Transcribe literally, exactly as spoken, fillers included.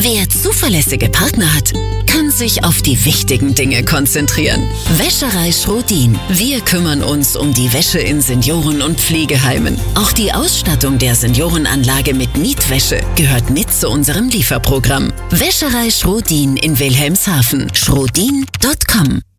Wer zuverlässige Partner hat, kann sich auf die wichtigen Dinge konzentrieren. Wäscherei Schrodin. Wir kümmern uns um die Wäsche in Senioren- und Pflegeheimen. Auch die Ausstattung der Seniorenanlage mit Nietwäsche gehört mit zu unserem Lieferprogramm. Wäscherei Schrodin in Wilhelmshaven. schrodin punkt com